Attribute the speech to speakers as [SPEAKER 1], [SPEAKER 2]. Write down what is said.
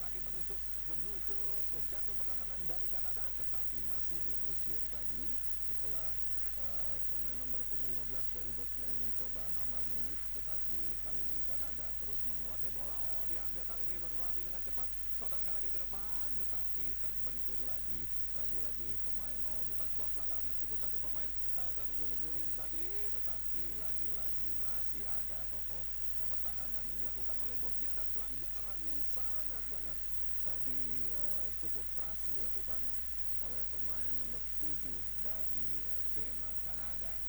[SPEAKER 1] lagi menusuk menuju ke jantung pertahanan dari Kanada, tetapi masih diusir tadi setelah pemain nomor punggung 15 dari Bosnia ini coba Amar Menic, tetapi kali ini Kanada terus menguasai bola. Oh, diambil kali ini, berlari dengan cepat, sodorkan lagi ke depan, tetapi terbentur lagi pemain. Oh, bukan sebuah pelanggaran meskipun satu pemain terguling-guling tadi, tetapi lagi-lagi masih ada tokoh pertahanan yang dilakukan oleh Bosnia, dan pelanggaran yang sangat-sangat tadi cukup keras dilakukan oleh pemain nomor 7 dari tim Kanada.